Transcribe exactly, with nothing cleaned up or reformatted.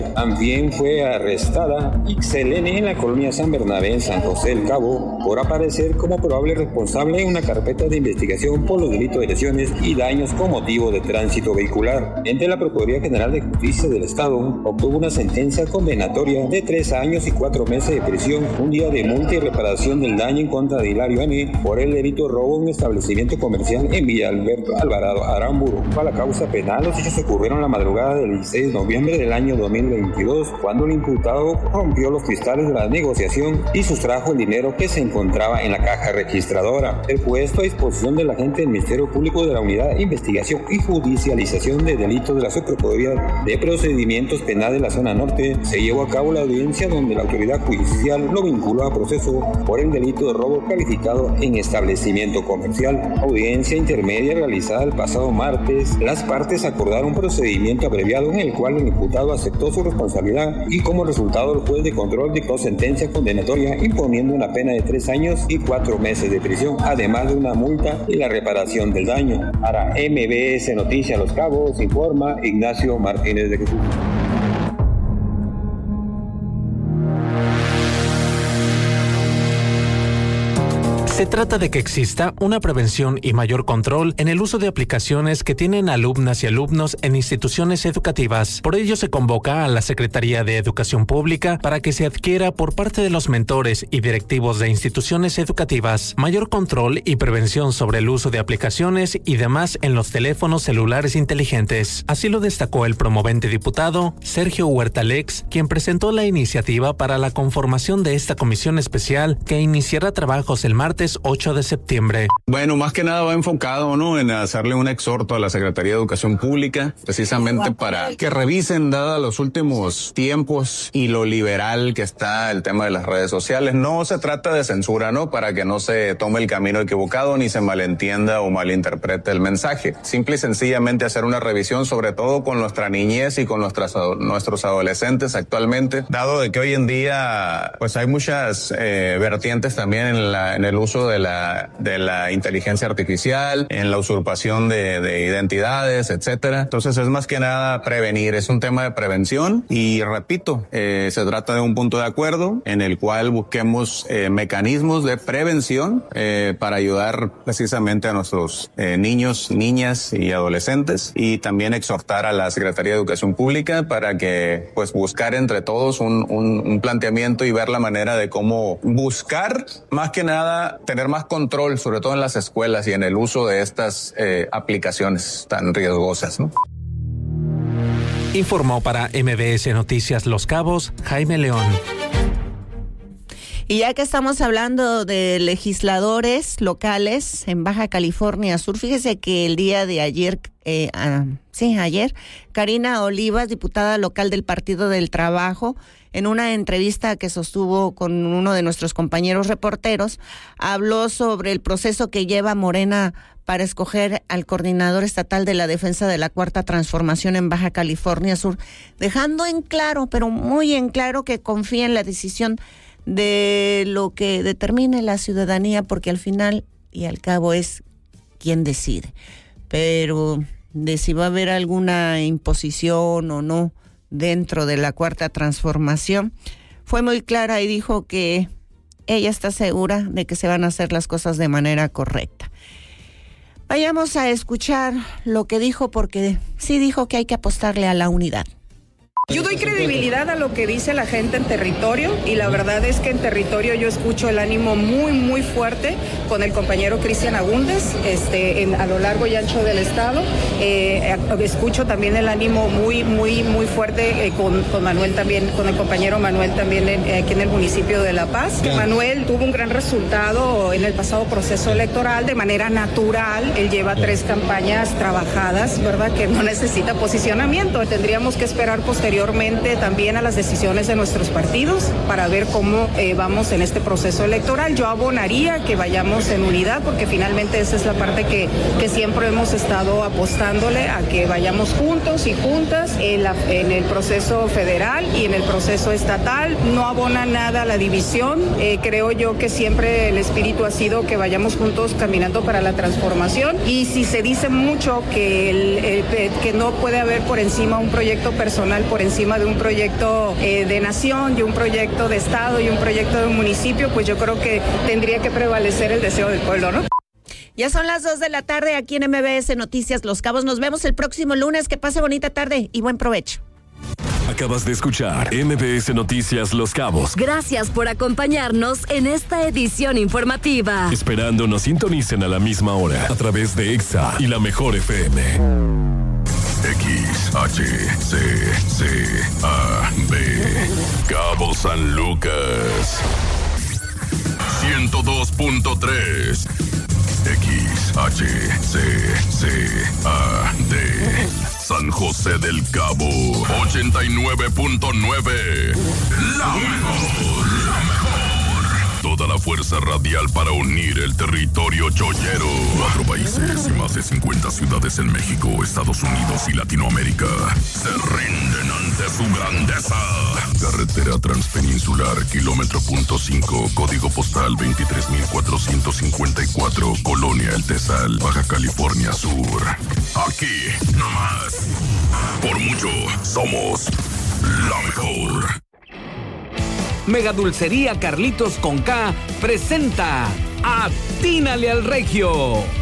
También fue arrestada Ixelene en la colonia San Bernabé en San José del Cabo por aparecer como probable responsable en una carpeta de investigación por los delitos de lesiones y daños con motivo de tránsito vehicular. Ente la Procuraduría General de Justicia del Estado obtuvo una sentencia condenatoria de tres años y cuatro meses de prisión, un día de multa y reparación del daño en contra de Hilario N. por el delito de robo en un establecimiento comercial en Villa Alberto Alvarado, Aramburu. Para la causa penal, los hechos ocurrieron la madrugada del dieciséis de noviembre del año dos mil veintidós, cuando el imputado rompió los cristales de la negociación y sustrajo el dinero que se encontraba en la caja registradora. El puesto a disposición del agente del Ministerio Público de la Unidad de Investigación y Judicialización de Delitos de la Subprocuraduría de Procedimientos Penales de la Zona Norte se llevó a cabo la audiencia donde la autoridad judicial lo vinculó a proceso por el delito de robo calificado en establecimiento comercial. Audiencia intermedia realizada el pasado martes, las partes acordaron un procedimiento abreviado en el cual el imputado aceptó su responsabilidad y como resultado el juez de control dictó sentencia condenatoria imponiendo una pena de tres años y cuatro meses de prisión, además de una multa y la reparación del daño. Para M B S Noticias Los Cabos informa Ignacio Martínez de Jesús. Se trata de que exista una prevención y mayor control en el uso de aplicaciones que tienen alumnas y alumnos en instituciones educativas. Por ello se convoca a la Secretaría de Educación Pública para que se adquiera por parte de los mentores y directivos de instituciones educativas mayor control y prevención sobre el uso de aplicaciones y demás en los teléfonos celulares inteligentes. Así lo destacó el promovente diputado Sergio Huertalex, quien presentó la iniciativa para la conformación de esta comisión especial que iniciará trabajos el martes ocho de septiembre. Bueno, más que nada va enfocado, ¿no?, en hacerle un exhorto a la Secretaría de Educación Pública, precisamente para que revisen, dada los últimos tiempos y lo liberal que está el tema de las redes sociales. No se trata de censura, ¿no?, para que no se tome el camino equivocado ni se malentienda o malinterprete el mensaje. Simple y sencillamente hacer una revisión, sobre todo con nuestra niñez y con nuestras, nuestros adolescentes actualmente, dado de que hoy en día pues hay muchas eh, vertientes también en, la, en el uso de la, de la inteligencia artificial, en la usurpación de, de identidades, etcétera. Entonces es más que nada prevenir, es un tema de prevención y repito, eh, se trata de un punto de acuerdo en el cual busquemos eh, mecanismos de prevención eh, para ayudar precisamente a nuestros eh, niños, niñas y adolescentes, y también exhortar a la Secretaría de Educación Pública para que pues buscar entre todos un, un, un planteamiento y ver la manera de cómo buscar más que nada tener más control, sobre todo en las escuelas y en el uso de estas eh, aplicaciones tan riesgosas, ¿no? Informó para M B S Noticias Los Cabos, Jaime León. Y ya que estamos hablando de legisladores locales en Baja California Sur, fíjese que el día de ayer, eh, ah, sí, ayer, Karina Olivas, diputada local del Partido del Trabajo, en una entrevista que sostuvo con uno de nuestros compañeros reporteros, habló sobre el proceso que lleva Morena para escoger al coordinador estatal de la defensa de la Cuarta Transformación en Baja California Sur, dejando en claro, pero muy en claro, que confía en la decisión de lo que determine la ciudadanía, porque al final y al cabo es quien decide. Pero de si va a haber alguna imposición o no dentro de la Cuarta Transformación, fue muy clara y dijo que ella está segura de que se van a hacer las cosas de manera correcta. Vayamos a escuchar lo que dijo, porque sí dijo que hay que apostarle a la unidad. Yo doy credibilidad a lo que dice la gente en territorio, y la verdad es que en territorio yo escucho el ánimo muy, muy fuerte con el compañero Cristian Agúndez, este, en, a lo largo y ancho del estado. Eh, escucho también el ánimo muy, muy, muy fuerte eh, con, con Manuel también, con el compañero Manuel también en, aquí en el municipio de La Paz. Yeah. Manuel tuvo un gran resultado en el pasado proceso electoral de manera natural. Él lleva yeah. tres campañas trabajadas, ¿verdad?, que no necesita posicionamiento. Tendríamos que esperar posteriormente también a las decisiones de nuestros partidos para ver cómo eh, vamos en este proceso electoral. Yo abonaría que vayamos en unidad, porque finalmente esa es la parte que, que siempre hemos estado apostándole, a que vayamos juntos y juntas en, la, en el proceso federal y en el proceso estatal. No abona nada a la división. Eh, creo yo que siempre el espíritu ha sido que vayamos juntos caminando para la transformación, y si se dice mucho que, el, el, que no puede haber por encima un proyecto personal por por encima de un proyecto eh, de nación, y un proyecto de Estado y un proyecto de un municipio, pues yo creo que tendría que prevalecer el deseo del pueblo, ¿no? Ya son las dos de la tarde aquí en M B S Noticias Los Cabos. Nos vemos el próximo lunes. Que pase bonita tarde y buen provecho. Acabas de escuchar M B S Noticias Los Cabos. Gracias por acompañarnos en esta edición informativa. Esperando nos sintonicen a la misma hora a través de Exa y la Mejor F M. X, H, C, C, A, B. Cabo San Lucas. ciento dos punto tres. X, H, C, C, A, D. San José del Cabo. ochenta y nueve punto nueve. La mejor, la mejor. Toda la fuerza radial para unir el territorio chollero. Cuatro países y más de cincuenta ciudades en México, Estados Unidos y Latinoamérica se rinden ante su grandeza. Carretera Transpeninsular, kilómetro punto cinco, código postal veintitrés mil cuatrocientos cincuenta y cuatro, Colonia El Tesal, Baja California Sur. Aquí, nomás. Por mucho, somos la mejor. Mega Dulcería Carlitos con K presenta Atínale al Regio.